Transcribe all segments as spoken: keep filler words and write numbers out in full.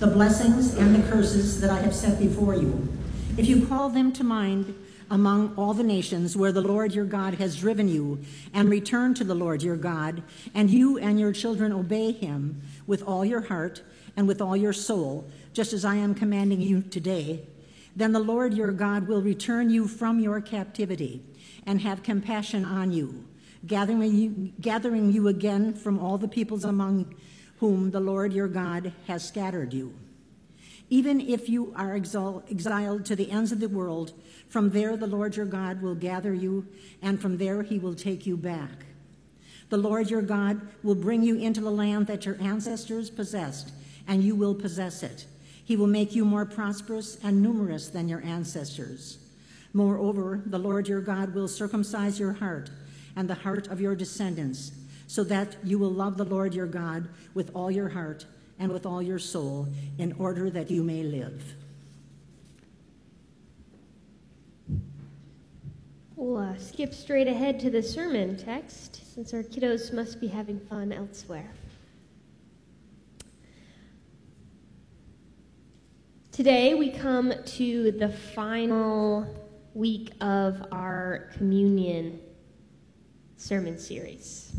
the blessings and the curses that I have set before you. If you call them to mind among all the nations where the Lord your God has driven you, and return to the Lord your God, and you and your children obey him with all your heart and with all your soul, just as I am commanding you today, then the Lord your God will return you from your captivity and have compassion on you, gathering you, gathering you again from all the peoples among whom the Lord your God has scattered you. Even if you are exiled to the ends of the world, from there the Lord your God will gather you, and from there he will take you back. The Lord your God will bring you into the land that your ancestors possessed, and you will possess it. He will make you more prosperous and numerous than your ancestors. Moreover, the Lord your God will circumcise your heart and the heart of your descendants, so that you will love the Lord your God with all your heart and with all your soul, in order that you may live. We'll uh, skip straight ahead to the sermon text, since our kiddos must be having fun elsewhere. Today we come to the final week of our communion sermon series.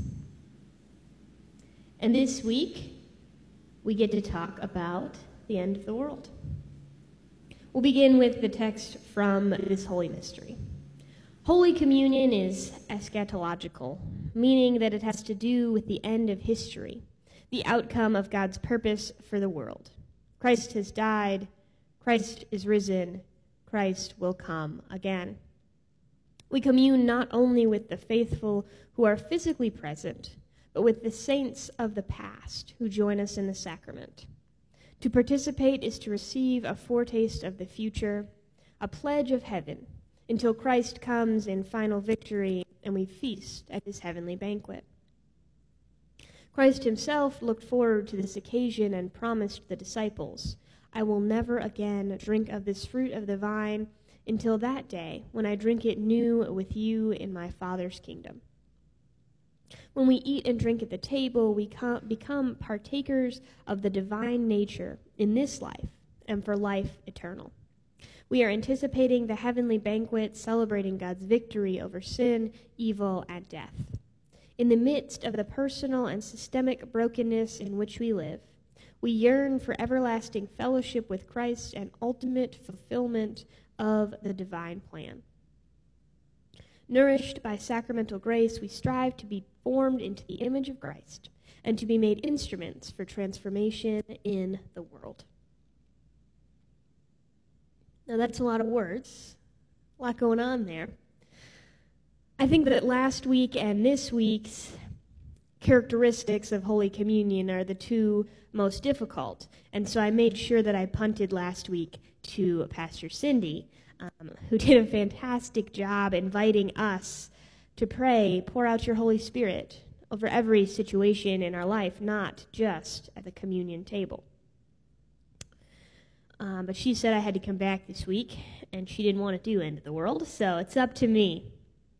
And this week, we get to talk about the end of the world. We'll begin with the text from this holy mystery. Holy Communion is eschatological, meaning that it has to do with the end of history, the outcome of God's purpose for the world. Christ has died, Christ is risen, Christ will come again. We commune not only with the faithful who are physically present, but with the saints of the past who join us in the sacrament. To participate is to receive a foretaste of the future, a pledge of heaven, until Christ comes in final victory and we feast at his heavenly banquet. Christ himself looked forward to this occasion and promised the disciples, "I will never again drink of this fruit of the vine until that day when I drink it new with you in my Father's kingdom." When we eat and drink at the table, we become partakers of the divine nature in this life and for life eternal. We are anticipating the heavenly banquet, celebrating God's victory over sin, evil, and death. In the midst of the personal and systemic brokenness in which we live, we yearn for everlasting fellowship with Christ and ultimate fulfillment of the divine plan. Nourished by sacramental grace, we strive to be formed into the image of Christ and to be made instruments for transformation in the world. Now, that's a lot of words, a lot going on there. I think that last week and this week's characteristics of Holy Communion are the two most difficult, and so I made sure that I punted last week to Pastor Cindy, Um, who did a fantastic job inviting us to pray, pour out your Holy Spirit over every situation in our life, not just at the communion table. Um, but she said I had to come back this week, and she didn't want to do End of the World, so it's up to me.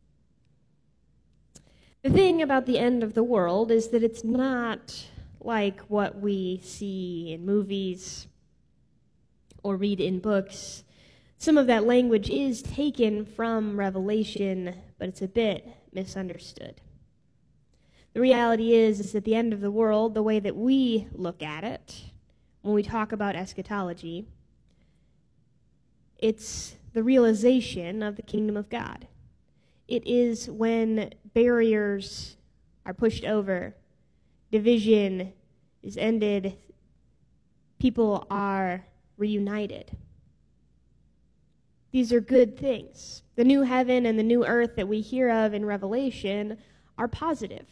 The thing about the end of the world is that it's not like what we see in movies or read in books. Some of that language is taken from Revelation, but it's a bit misunderstood. The reality is, is that the end of the world, the way that we look at it, when we talk about eschatology, it's the realization of the kingdom of God. It is when barriers are pushed over, division is ended, people are reunited. These are good things. The new heaven and the new earth that we hear of in Revelation are positive.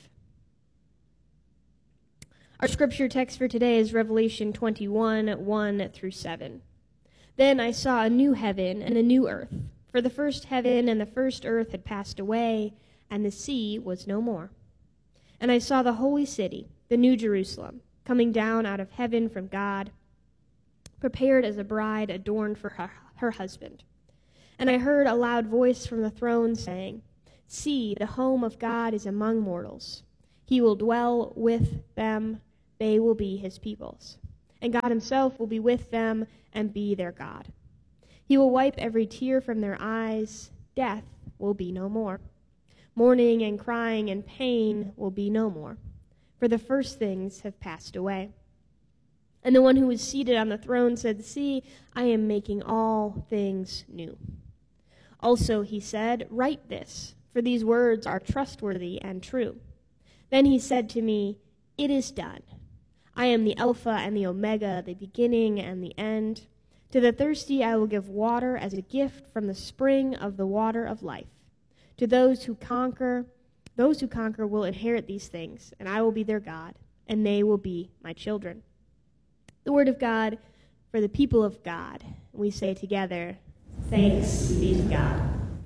Our scripture text for today is Revelation twenty-one, one through seven. Then I saw a new heaven and a new earth, for the first heaven and the first earth had passed away, and the sea was no more. And I saw the holy city, the new Jerusalem, coming down out of heaven from God, prepared as a bride adorned for her, her husband. And I heard a loud voice from the throne saying, "See, the home of God is among mortals. He will dwell with them, they will be his peoples. and God himself will be with them and be their God. He will wipe every tear from their eyes. Death will be no more. Mourning and crying and pain will be no more, for the first things have passed away. And the one who was seated on the throne said, "See, I am making all things new." Also he said, "Write this, for these words are trustworthy and true." Then he said to me, "It is done. I am the Alpha and the Omega, the beginning and the end. To the thirsty I will give water as a gift from the spring of the water of life. To those who conquer, those who conquer will inherit these things, and I will be their God, and they will be my children." The word of God for the people of God. We say together, thanks be to God.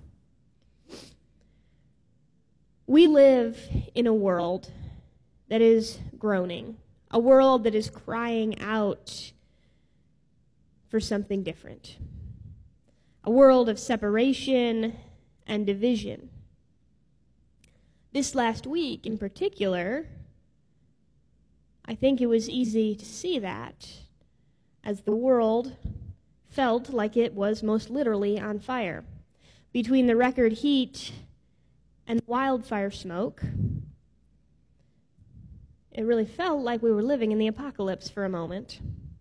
We live in a world that is groaning, a world that is crying out for something different, a world of separation and division. This last week in particular, I think it was easy to see that as the world felt like it was most literally on fire. Between the record heat and wildfire smoke, it really felt like we were living in the apocalypse for a moment.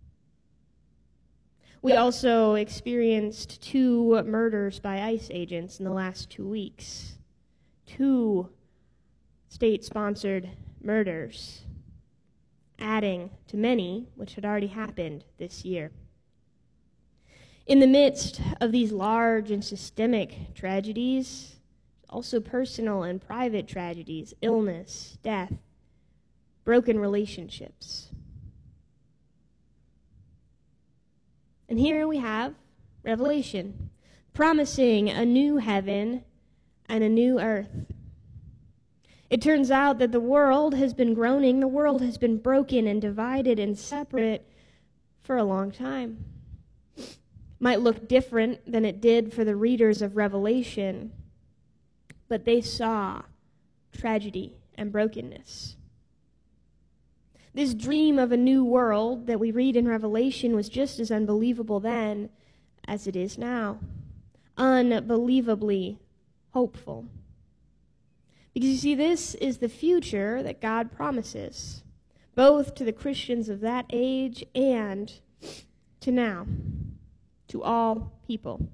We also experienced two murders by ICE agents in the last two weeks. Two state-sponsored murders, adding to many which had already happened this year. In the midst of these large and systemic tragedies, also personal and private tragedies, illness, death, broken relationships. And here we have Revelation, promising a new heaven and a new earth. It turns out that the world has been groaning, the world has been broken and divided and separate for a long time. Might look different than it did for the readers of Revelation, but they saw tragedy and brokenness. This dream of a new world that we read in Revelation was just as unbelievable then as it is now. Unbelievably hopeful. Because you see, this is the future that God promises, both to the Christians of that age and to now, to all people.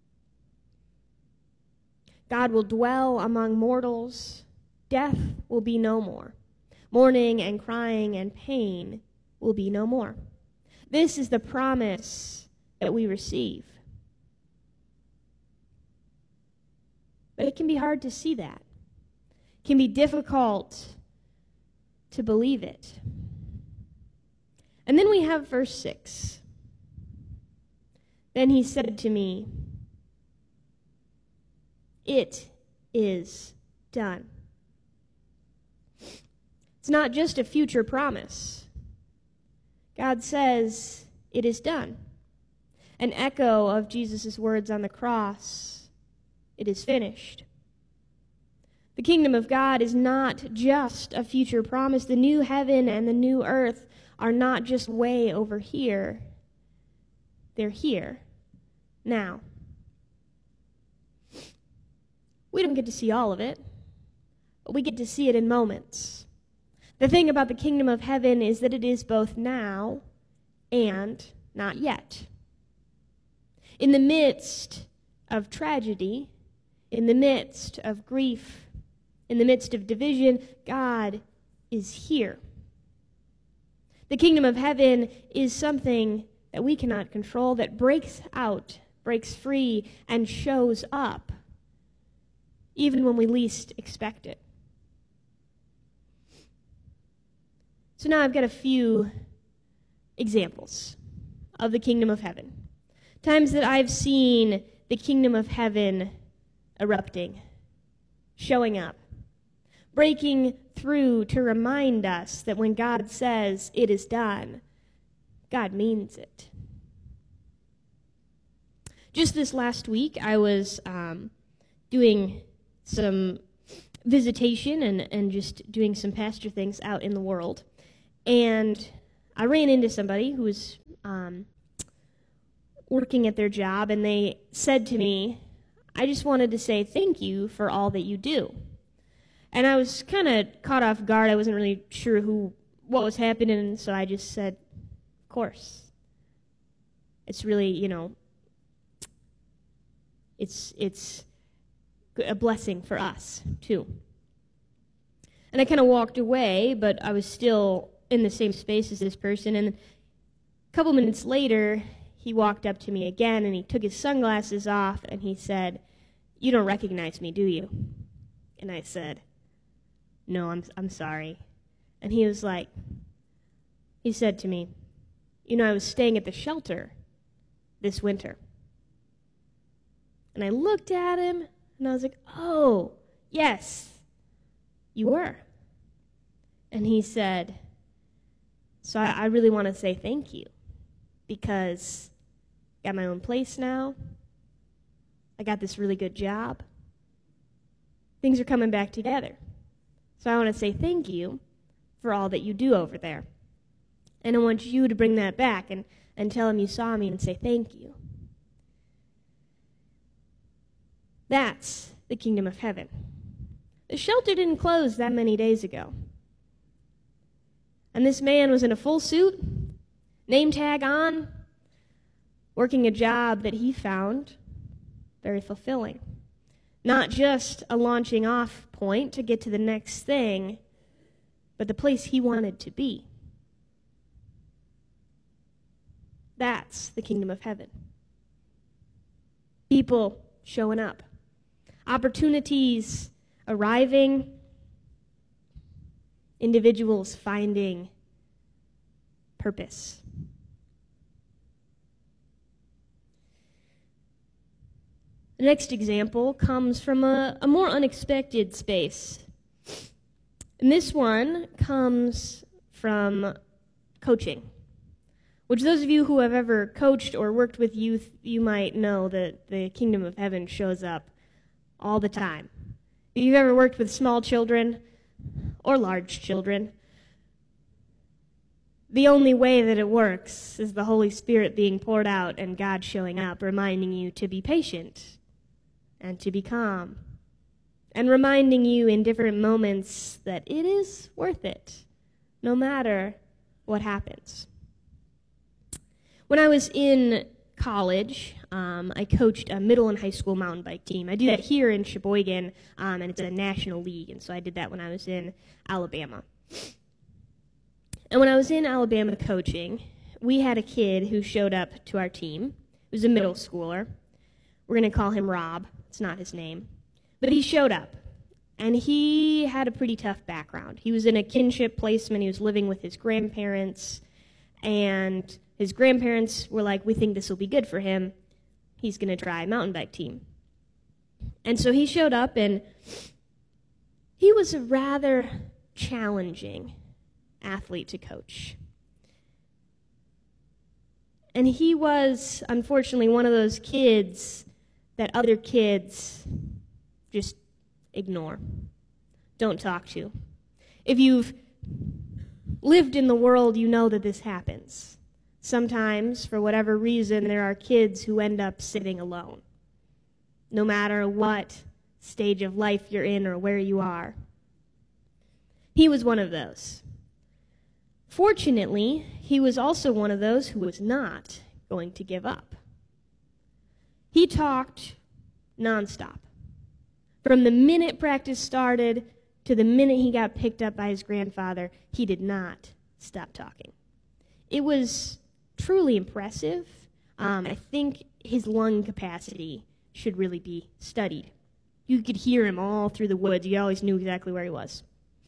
God will dwell among mortals. Death will be no more. Mourning and crying and pain will be no more. This is the promise that we receive. But it can be hard to see that. It can be difficult to believe it. And then we have verse six. Then he said to me, "It is done." It's not just a future promise. God says, it is done. An echo of Jesus' words on the cross, it is finished. The kingdom of God is not just a future promise. The new heaven and the new earth are not just way over here. They're here, now. We don't get to see all of it, but we get to see it in moments. The thing about the kingdom of heaven is that it is both now and not yet. In the midst of tragedy, in the midst of grief, in the midst of division, God is here. The kingdom of heaven is something that we cannot control, that breaks out, breaks free, and shows up, even when we least expect it. So now I've got a few examples of the kingdom of heaven. Times that I've seen the kingdom of heaven erupting, showing up, breaking through to remind us that when God says it is done, God means it. Just this last week, I was um, doing some visitation and, and just doing some pastor things out in the world. And I ran into somebody who was um, working at their job, and they said to me, "I just wanted to say thank you for all that you do." And I was kind of caught off guard. I wasn't really sure who, what was happening, so I just said, "Of course. It's really, you know, it's it's a blessing for us, too." And I kind of walked away, but I was still in the same space as this person. And a couple minutes later, he walked up to me again, and he took his sunglasses off, and he said, "You don't recognize me, do you?" And I said, "No, I'm I'm sorry." And he was like, he said to me, "You know, I was staying at the shelter this winter." And I looked at him, and I was like, "Oh, yes, you were." And he said, "So I, I really want to say thank you, because I got my own place now. I got this really good job. Things are coming back together. So I want to say thank you for all that you do over there. And I want you to bring that back and, and tell him you saw me and say thank you." That's the kingdom of heaven. The shelter didn't close that many days ago. And this man was in a full suit, name tag on, working a job that he found very fulfilling. Not just a launching off point to get to the next thing, but the place he wanted to be. That's the kingdom of heaven. People showing up. Opportunities arriving. Individuals finding purpose. The next example comes from a, a more unexpected space. And this one comes from coaching, which those of you who have ever coached or worked with youth, you might know that the kingdom of heaven shows up all the time. If you've ever worked with small children or large children, the only way that it works is the Holy Spirit being poured out and God showing up, reminding you to be patient and to be calm, and reminding you in different moments that it is worth it, no matter what happens. When I was in college, um, I coached a middle and high school mountain bike team. I do that here in Sheboygan, um, and it's a national league, and so I did that when I was in Alabama. And when I was in Alabama coaching, we had a kid who showed up to our team. He was a middle schooler. We're going to call him Rob. It's not his name. But he showed up, and he had a pretty tough background. He was in a kinship placement. He was living with his grandparents, and his grandparents were like, "We think this will be good for him. He's going to try a mountain bike team." And so he showed up, and he was a rather challenging athlete to coach. And he was, unfortunately, one of those kids that other kids just ignore, don't talk to. If you've lived in the world, you know that this happens. Sometimes, for whatever reason, there are kids who end up sitting alone, no matter what stage of life you're in or where you are. He was one of those. Fortunately, he was also one of those who was not going to give up. He talked nonstop. From the minute practice started to the minute he got picked up by his grandfather, he did not stop talking. It was truly impressive. Um, I think his lung capacity should really be studied. You could hear him all through the woods. You always knew exactly where he was.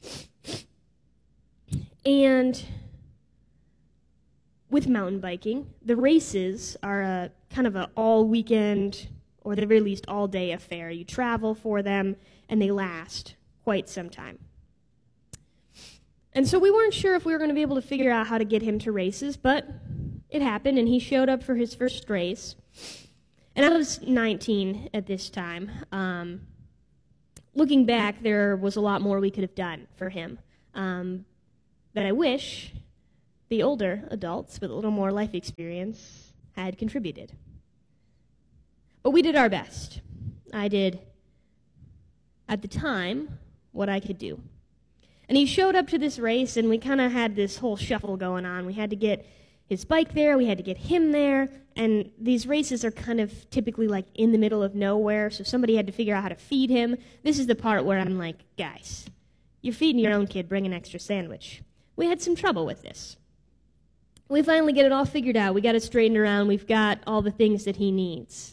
And with mountain biking, the races are a kind of an all-weekend, or at the very least all-day affair. You travel for them, and they last quite some time. And so we weren't sure if we were going to be able to figure out how to get him to races, but it happened, and he showed up for his first race. And I was nineteen at this time. Um, looking back, there was a lot more we could have done for him. Um, that I wish the older adults with a little more life experience had contributed. But we did our best. I did, at the time, what I could do. And he showed up to this race, and we kind of had this whole shuffle going on. We had to get his bike there, we had to get him there, and these races are kind of typically like in the middle of nowhere, so somebody had to figure out how to feed him. This is the part where I'm like, guys, you're feeding your own kid, bring an extra sandwich. We had some trouble with this. We finally get it all figured out. We got it straightened around. We've got all the things that he needs.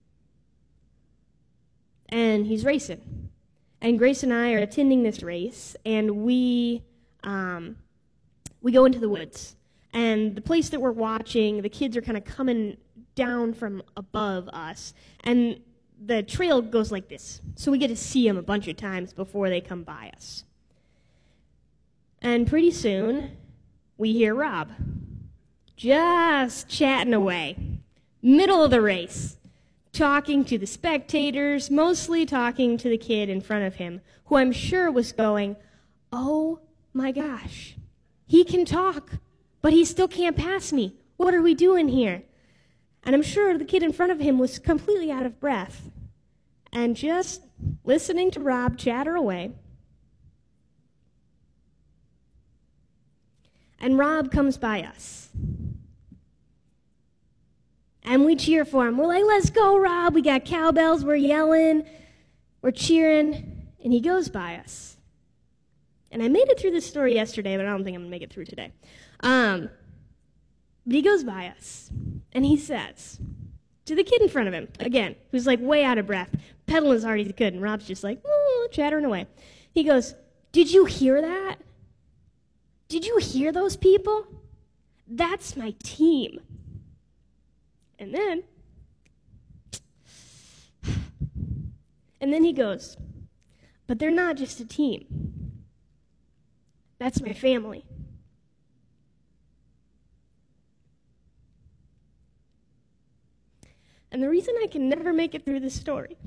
And he's racing. And Grace and I are attending this race, and we um, we go into the woods. And the place that we're watching, the kids are kind of coming down from above us, and the trail goes like this. So we get to see them a bunch of times before they come by us. And pretty soon, we hear Rob just chatting away, middle of the race, talking to the spectators, mostly talking to the kid in front of him, who I'm sure was going, oh my gosh, he can talk, but he still can't pass me. What are we doing here? And I'm sure the kid in front of him was completely out of breath and just listening to Rob chatter away. And Rob comes by us. And we cheer for him. We're like, let's go, Rob. We got cowbells. We're yelling. We're cheering. And he goes by us. And I made it through this story yesterday, but I don't think I'm going to make it through today. Um, but he goes by us. And he says to the kid in front of him, again, who's like way out of breath, pedaling as hard as he could. And Rob's just like, oh, chattering away. He goes, did you hear that? Did you hear those people? That's my team. And then, and then he goes, but they're not just a team. That's my family. And the reason I can never make it through this story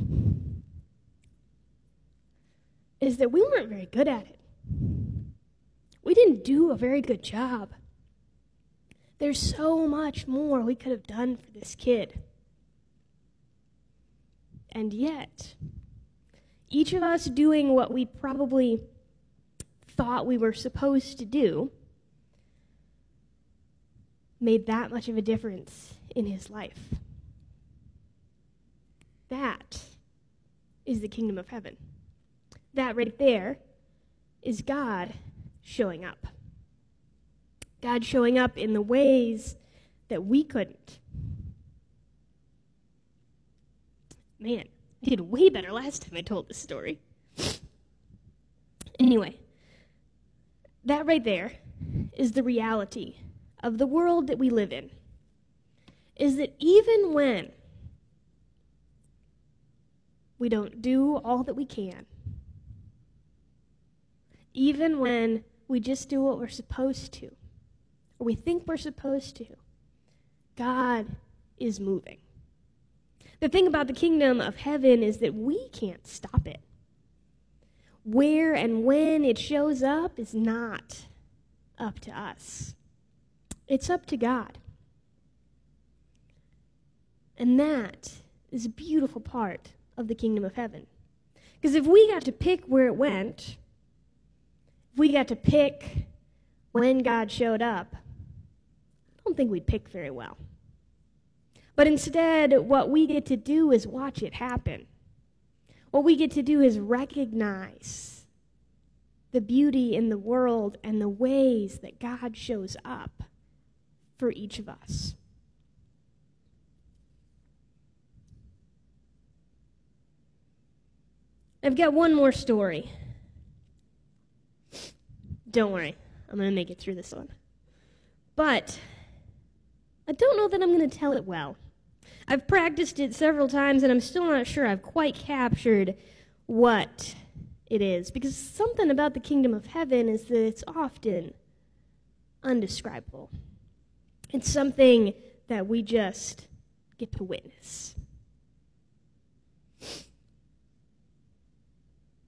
is that we weren't very good at it. We didn't do a very good job. There's so much more we could have done for this kid. And yet, each of us doing what we probably thought we were supposed to do made that much of a difference in his life. That is the kingdom of heaven. That right there is God showing up. God showing up in the ways that we couldn't. Man, I did way better last time I told this story. Anyway, that right there is the reality of the world that we live in. Is that even when we don't do all that we can, even when we just do what we're supposed to, or we think we're supposed to, God is moving. The thing about the kingdom of heaven is that we can't stop it. Where and when it shows up is not up to us. It's up to God. And that is a beautiful part of the kingdom of heaven. Because if we got to pick where it went, if we got to pick when God showed up, I don't think we'd pick very well. But instead, what we get to do is watch it happen. What we get to do is recognize the beauty in the world and the ways that God shows up for each of us. I've got one more story. Don't worry, I'm going to make it through this one. But I don't know that I'm going to tell it well. I've practiced it several times, and I'm still not sure I've quite captured what it is. Because something about the kingdom of heaven is that it's often undescribable. It's something that we just get to witness.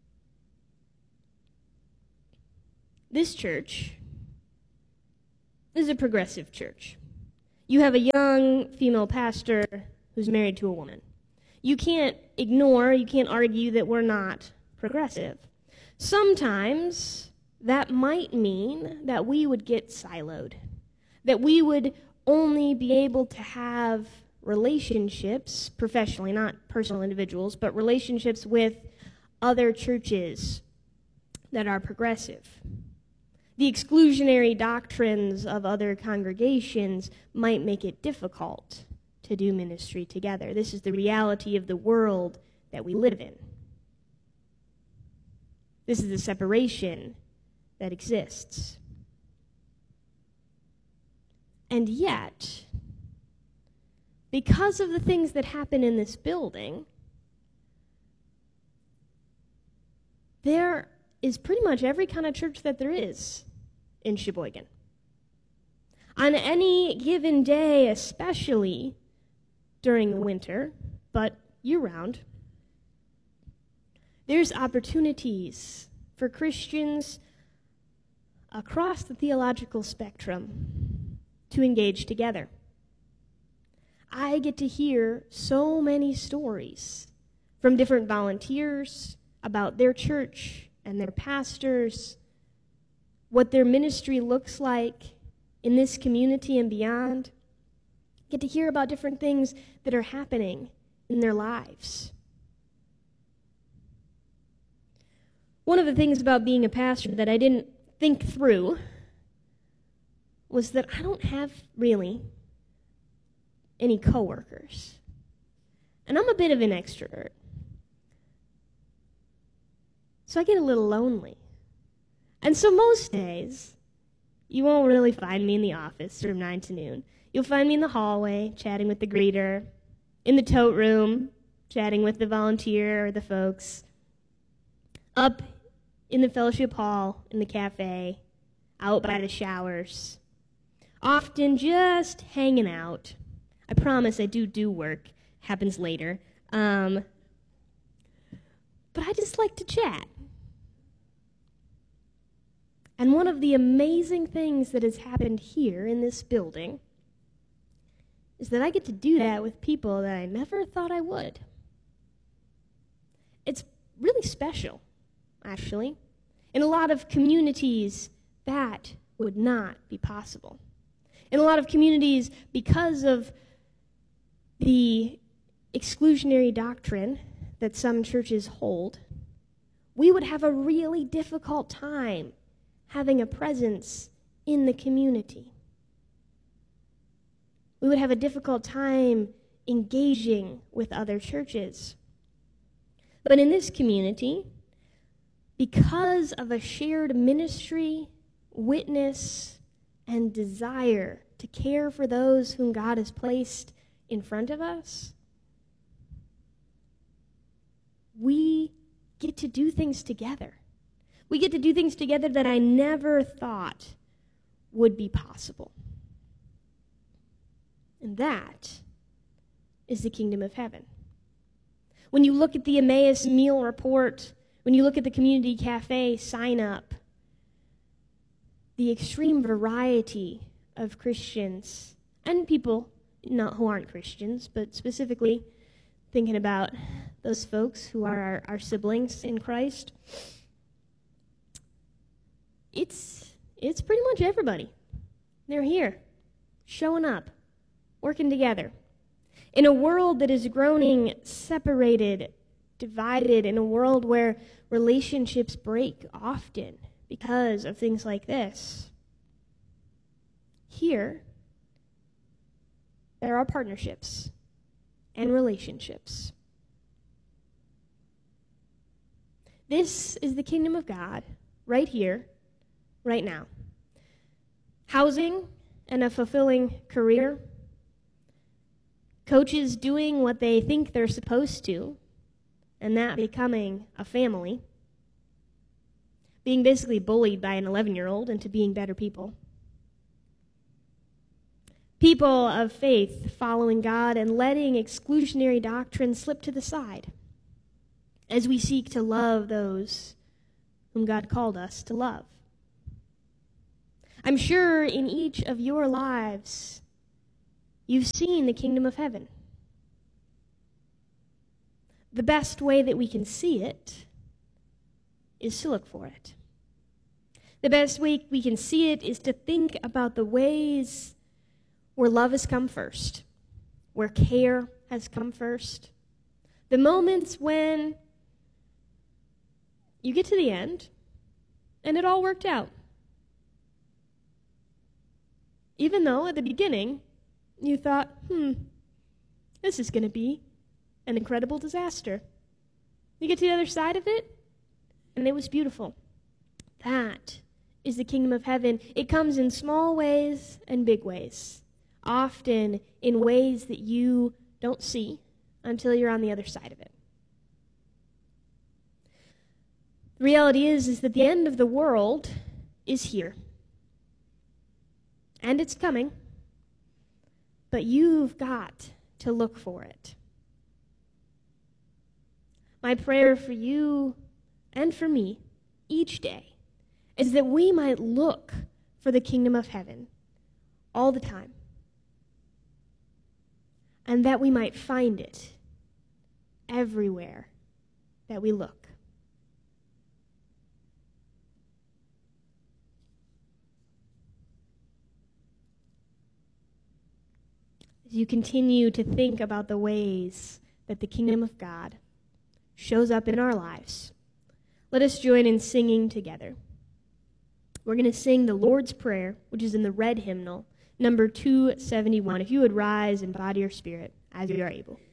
This church This is a progressive church. You have a young female pastor who's married to a woman. You can't ignore, you can't argue that we're not progressive. Sometimes that might mean that we would get siloed, that we would only be able to have relationships, professionally, not personal individuals, but relationships with other churches that are progressive. The exclusionary doctrines of other congregations might make it difficult to do ministry together. This is the reality of the world that we live in. This is the separation that exists. And yet, because of the things that happen in this building, there is pretty much every kind of church that there is in Sheboygan. On any given day, especially during the winter, but year-round, there's opportunities for Christians across the theological spectrum to engage together. I get to hear so many stories from different volunteers about their church and their pastors, what their ministry looks like in this community and beyond. Get to hear about different things that are happening in their lives. One of the things about being a pastor that I didn't think through was that I don't have really any coworkers. And I'm a bit of an extrovert. So I get a little lonely. And so most days, you won't really find me in the office from nine to noon. You'll find me in the hallway, chatting with the greeter, in the tote room, chatting with the volunteer or the folks, up in the fellowship hall, in the cafe, out by the showers, often just hanging out. I promise I do do work. Happens later. Um, but I just like to chat. And one of the amazing things that has happened here in this building is that I get to do that with people that I never thought I would. It's really special, actually. In a lot of communities, that would not be possible. In a lot of communities, because of the exclusionary doctrine that some churches hold, we would have a really difficult time having a presence in the community. We would have a difficult time engaging with other churches. But in this community, because of a shared ministry, witness, and desire to care for those whom God has placed in front of us, we get to do things together. We get to do things together that I never thought would be possible. And that is the kingdom of heaven. When you look at the Emmaus meal report, when you look at the community cafe sign up, the extreme variety of Christians and people not who aren't Christians, but specifically thinking about those folks who are our, our siblings in Christ, it's it's pretty much everybody. They're here, showing up, working together. In a world that is groaning separated, divided, in a world where relationships break often because of things like this, here, there are partnerships and relationships. This is the kingdom of God right here, right now. Housing and a fulfilling career. Coaches doing what they think they're supposed to, and that becoming a family. Being basically bullied by an eleven-year-old into being better people. People of faith following God and letting exclusionary doctrine slip to the side as we seek to love those whom God called us to love. I'm sure in each of your lives, you've seen the kingdom of heaven. The best way that we can see it is to look for it. The best way we can see it is to think about the ways where love has come first, where care has come first. The moments when you get to the end and it all worked out. Even though at the beginning you thought, hmm, this is going to be an incredible disaster. You get to the other side of it, and it was beautiful. That is the kingdom of heaven. It comes in small ways and big ways, often in ways that you don't see until you're on the other side of it. The reality is, is that the end of the world is here. And it's coming. But you've got to look for it. My prayer for you and for me each day is that we might look for the kingdom of heaven all the time. And that we might find it everywhere that we look. As you continue to think about the ways that the kingdom of God shows up in our lives, let us join in singing together. We're going to sing the Lord's Prayer, which is in the red hymnal, number two seventy-one. If you would rise in body or spirit as you are able.